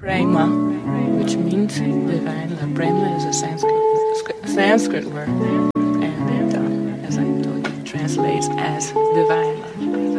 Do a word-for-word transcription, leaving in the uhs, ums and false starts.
Prema, which means divine love. Prema is a Sanskrit, Sanskrit word, and it, um, as I told you, translates as divine love.